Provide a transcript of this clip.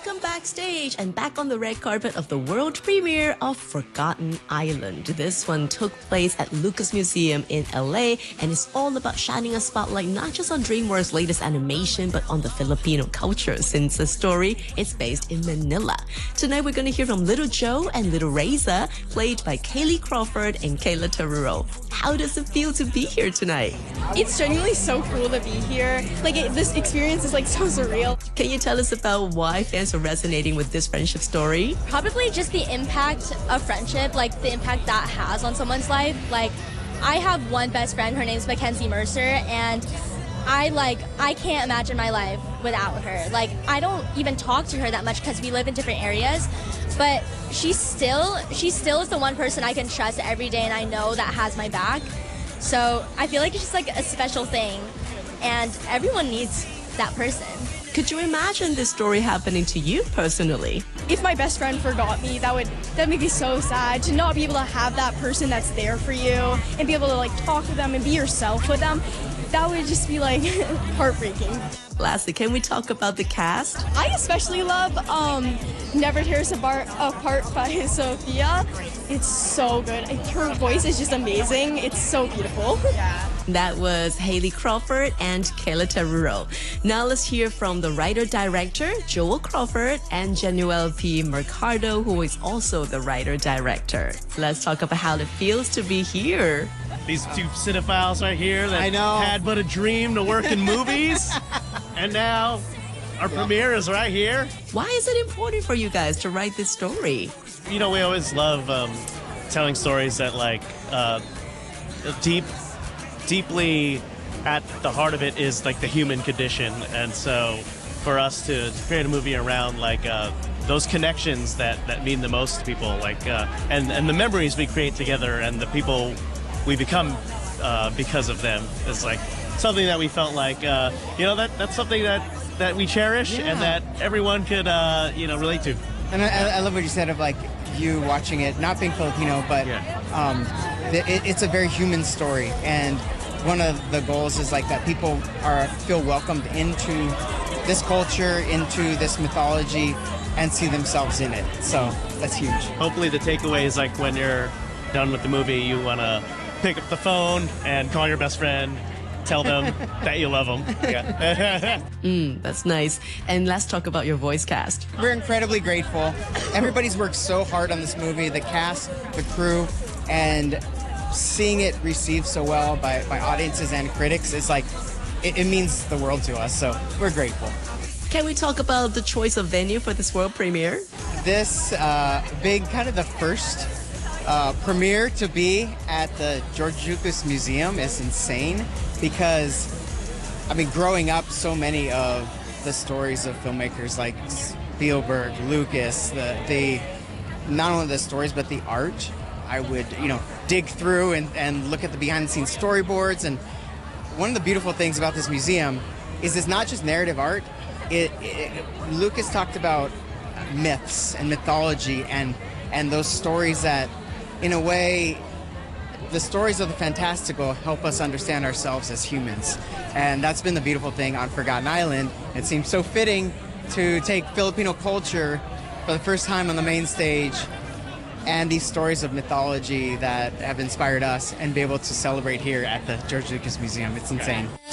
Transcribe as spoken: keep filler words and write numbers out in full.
Welcome backstage and back on the red carpet of the world premiere of Forgotten Island. This one took place at Lucas Museum in L A and it's all about shining a spotlight not just on DreamWorks' latest animation but on the Filipino culture since the story is based in Manila. Tonight we're going to hear from Little Joe and Little Reza, played by Kaylee Crawford and Kayla Taruro. How does it feel to be here tonight? It's genuinely so cool to be here. Like it, this experience is like so surreal. Can you tell us about why fans are resonating with this friendship story? Probably just the impact of friendship, like the impact that has on someone's life. Like I have one best friend, her name's Mackenzie Mercer, and I like I can't imagine my life without her. Like I don't even talk to her that much because we live in different areas, but she's still she still is the one person I can trust every day and I know that has my back. So I feel like it's just like a special thing and everyone needs that person. Could you imagine this story happening to you personally? If my best friend forgot me, that would that make me so sad to not be able to have that person that's there for you and be able to like talk to them and be yourself with them. That would just be like heartbreaking. Lastly, can we talk about the cast? I especially love um, Never Tear Us Apart, Apart by Sophia. It's so good. Her voice is just amazing. It's so beautiful. Yeah. That was Haley Crawford and Kayla Taruro. Now let's hear from the writer-director, Joel Crawford, and Januel P. Mercado, who is also the writer-director. Let's talk about how it feels to be here. These two cinephiles right here that I know. had but a dream to work in movies. And now our yeah. premiere is right here. Why is it important for you guys to write this story? You know, we always love um, telling stories that like uh, deep, deeply at the heart of it is like the human condition. And so for us to create a movie around like uh, those connections that, that mean the most to people, like uh, and, and the memories we create together and the people we become uh, because of them is like something that we felt like, uh, you know, that that's something that, that we cherish yeah. and that everyone could, uh, you know, relate to. And I, I love what you said of like you watching it, not being Filipino, but yeah. um, it, it's a very human story. And one of the goals is like that people are feel welcomed into this culture, into this mythology, and see themselves in it. So that's huge. Hopefully the takeaway is like when you're done with the movie, you want to pick up the phone and call your best friend, tell them that you love them. Yeah. mm, that's nice. And let's talk about your voice cast. We're incredibly grateful. Everybody's worked so hard on this movie, the cast, the crew, and seeing it received so well by, by audiences and critics is like, it, it means the world to us, so we're grateful. Can we talk about the choice of venue for this world premiere? This uh, big, kind of the first Uh, premiere to be at the George Lucas Museum is insane because, I mean, growing up, so many of the stories of filmmakers like Spielberg, Lucas, the, the not only the stories but the art, I would, you know, dig through and, and look at the behind-the-scenes storyboards. And one of the beautiful things about this museum is it's not just narrative art. It, it Lucas talked about myths and mythology and and those stories that, in a way, the stories of the fantastical help us understand ourselves as humans. And that's been the beautiful thing on Forgotten Island. It seems so fitting to take Filipino culture for the first time on the main stage and these stories of mythology that have inspired us and be able to celebrate here at the George Lucas Museum. It's insane.